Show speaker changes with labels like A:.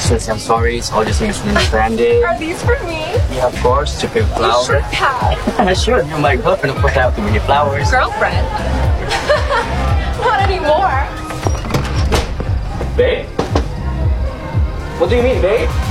A: Actually, I'm sorry. It's all just misunderstanding.
B: Are these for me?
A: Yeah, of course. To pick
B: You
A: flowers.
B: should have.
A: Sure, you're my girlfriend. Of course, I have to bring you flowers.
B: Girlfriend? Not anymore.
A: Babe? What do you mean, babe?